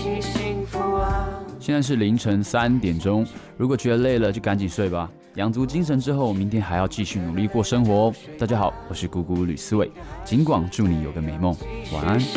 起幸福啊。 现在是凌晨3点钟，如果觉得累了就赶紧睡吧，养足精神之后，明天还要继续努力过生活哦。大家好，我是姑姑吕思伟，尽管祝你有个美梦，晚安。